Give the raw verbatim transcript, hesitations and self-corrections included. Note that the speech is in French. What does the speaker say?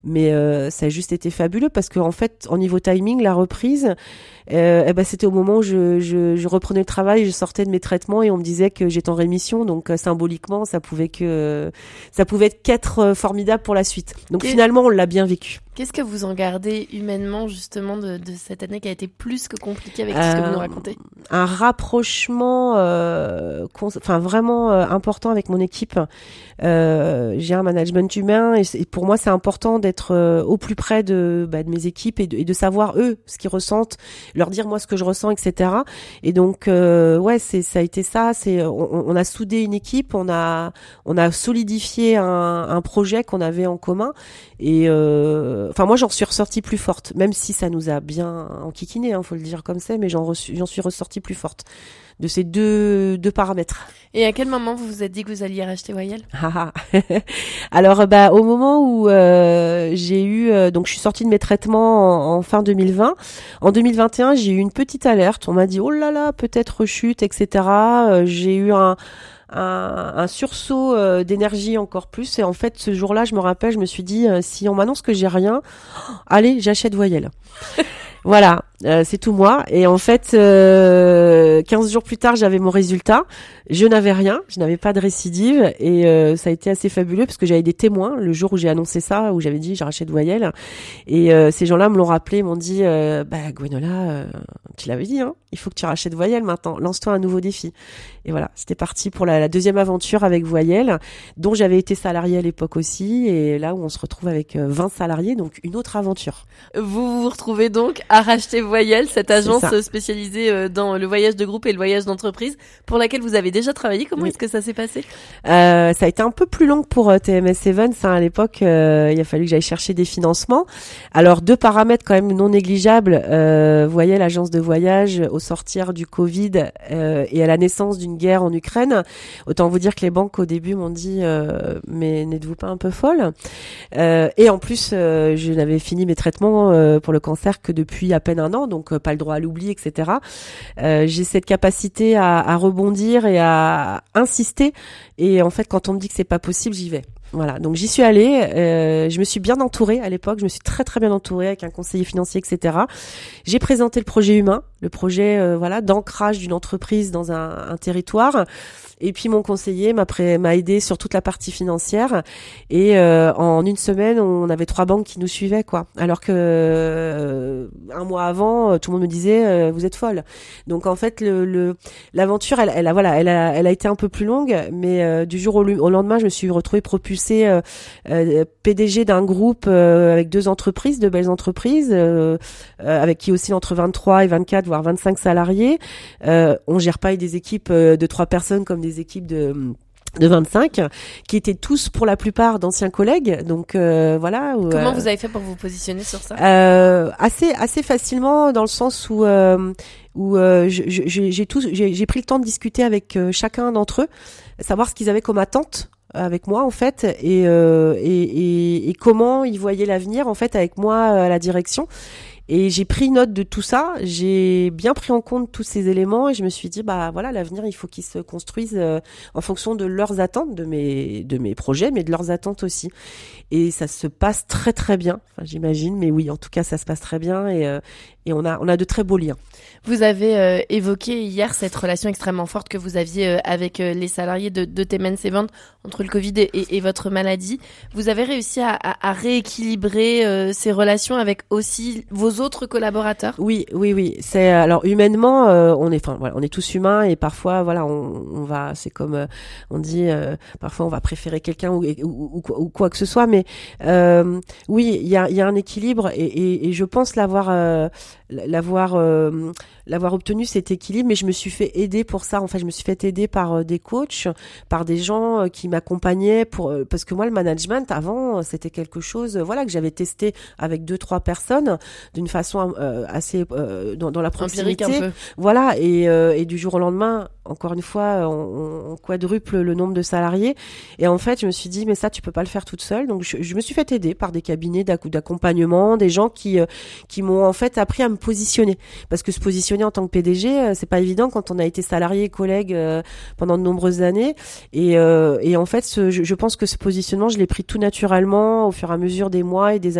Mais euh, ça a juste été fabuleux parce que en fait, au niveau timing, la reprise, euh, eh ben, c'était au moment où je, je, je reprenais le travail, je sortais de mes traitements et on me disait que j'étais en rémission. Donc euh, symboliquement, ça pouvait que euh, ça pouvait être qu'être euh, formidable pour la suite. Donc Et finalement, on l'a bien vécu. qu'est-ce que vous en gardez humainement justement de, de cette année qui a été plus que compliquée avec tout ce que vous nous racontez? Un rapprochement, euh, cons- enfin vraiment euh, important avec mon équipe. Euh, j'ai un management humain et, et pour moi c'est important d'être euh, au plus près de, bah, de mes équipes et de, et de savoir eux ce qu'ils ressentent, leur dire moi ce que je ressens, et cetera. Et donc euh, ouais, c'est ça a été ça. C'est on, on a soudé une équipe, on a on a solidifié un, un projet qu'on avait en commun. Et euh, enfin moi j'en suis ressortie plus forte, même si ça nous a bien enquiquiné, hein, faut le dire comme c'est, mais j'en, reçu, j'en suis ressortie plus forte de ces deux, deux paramètres. Et à quel moment vous vous êtes dit que vous alliez racheter Voyelle? Alors bah au moment où euh, j'ai eu euh, donc je suis sortie de mes traitements en, en fin deux mille vingt, en deux mille vingt et un j'ai eu une petite alerte, on m'a dit oh là là peut-être rechute, et cetera. Euh, j'ai eu un Un, un sursaut euh, d'énergie encore plus et en fait ce jour-là je me rappelle je me suis dit euh, si on m'annonce que j'ai rien, allez j'achète Voyelle. Voilà, euh, c'est tout moi. Et en fait, euh, quinze jours plus tard, j'avais mon résultat. Je n'avais rien, je n'avais pas de récidive. Et euh, ça a été assez fabuleux parce que j'avais des témoins le jour où j'ai annoncé ça, où j'avais dit je rachète Voyelle. Et euh, ces gens-là me l'ont rappelé, m'ont dit euh, bah Gwenola, euh, tu l'avais dit, hein, il faut que tu rachètes Voyelle maintenant. Lance-toi un nouveau défi. Et voilà, c'était parti pour la, la deuxième aventure avec Voyelle, dont j'avais été salariée à l'époque aussi. Et là où on se retrouve avec vingt salariés, donc une autre aventure. Vous vous retrouvez donc à racheter Voyelle, cette agence spécialisée dans le voyage de groupe et le voyage d'entreprise, pour laquelle vous avez déjà travaillé. Comment oui. est-ce que ça s'est passé? euh, Ça a été un peu plus long pour euh, T M S Events. Hein, à l'époque, euh, il a fallu que j'aille chercher des financements. Alors, deux paramètres quand même non négligeables. Euh, Voyelle, agence de voyage, au sortir du Covid euh, et à la naissance d'une guerre en Ukraine. Autant vous dire que les banques, au début, m'ont dit euh, « Mais n'êtes-vous pas un peu folle ?» euh, Et en plus, euh, je n'avais fini mes traitements euh, pour le cancer que depuis à peine un an, donc euh, pas le droit à l'oubli, et cetera. Euh, j'ai cette capacité à, à rebondir et à insister. Et en fait, quand on me dit que c'est pas possible, j'y vais. Voilà, donc j'y suis allée. Euh, je me suis bien entourée à l'époque. Je me suis très très bien entourée avec un conseiller financier, et cetera. J'ai présenté le projet humain, le projet euh, voilà d'ancrage d'une entreprise dans un, un territoire. Et puis mon conseiller m'a, pré- m'a aidé sur toute la partie financière. Et euh, en une semaine, on avait trois banques qui nous suivaient, quoi. Alors que euh, un mois avant, tout le monde me disait euh, vous êtes folle. Donc en fait, le, le l'aventure, elle, elle a voilà, elle a, elle a été un peu plus longue, mais euh, du jour au, au lendemain, je me suis retrouvée propulsée euh, euh, P D G d'un groupe euh, avec deux entreprises, deux belles entreprises, euh, euh, avec qui oscillent entre vingt-trois et vingt-quatre, voire vingt-cinq salariés. Euh, on gère pas des équipes euh, de trois personnes comme des équipes de de vingt-cinq qui étaient tous pour la plupart d'anciens collègues, donc euh, voilà. Comment euh, vous avez fait pour vous positionner sur ça? euh, assez assez facilement, dans le sens où euh, où euh, je, je, j'ai tous j'ai, j'ai pris le temps de discuter avec euh, chacun d'entre eux, savoir ce qu'ils avaient comme attente avec moi en fait, et, euh, et, et et comment ils voyaient l'avenir en fait avec moi à la direction. Et j'ai pris note de tout ça, j'ai bien pris en compte tous ces éléments et je me suis dit bah voilà, l'avenir il faut qu'ils se construisent euh, en fonction de leurs attentes, de mes de mes projets, mais de leurs attentes aussi. Et ça se passe très très bien, enfin, j'imagine, mais oui, en tout cas ça se passe très bien et euh, et on a on a de très beaux liens. Vous avez euh, évoqué hier cette relation extrêmement forte que vous aviez euh, avec euh, les salariés de, de T M S Events entre le Covid et, et, et votre maladie. Vous avez réussi à, à, à rééquilibrer euh, ces relations avec aussi vos autres collaborateurs? Oui, oui, oui. C'est alors humainement, euh, on est, enfin voilà, on est tous humains et parfois, voilà, on, on va, c'est comme euh, on dit, euh, parfois on va préférer quelqu'un ou, ou, ou, ou quoi que ce soit, mais euh, oui, il y a, il y a un équilibre et, et, et je pense l'avoir, euh, l'avoir, euh, l'avoir obtenu cet équilibre. Mais je me suis fait aider pour ça. En fait, je me suis fait aider par euh, des coachs, par des gens euh, qui m'accompagnaient pour, euh, parce que moi, le management avant, c'était quelque chose, euh, voilà, que j'avais testé avec deux, trois personnes. De d'une façon euh, assez euh, dans, dans la proximité. Empirique un peu. Voilà, et, euh, et du jour au lendemain, encore une fois, on, on quadruple le nombre de salariés. Et en fait, je me suis dit, mais ça, tu peux pas le faire toute seule. Donc, je, je me suis fait aider par des cabinets d'ac- d'accompagnement, des gens qui euh, qui m'ont en fait appris à me positionner. Parce que se positionner en tant que P D G, euh, c'est pas évident quand on a été salarié et collègue euh, pendant de nombreuses années. Et, euh, et en fait, ce, je, je pense que ce positionnement, je l'ai pris tout naturellement au fur et à mesure des mois et des années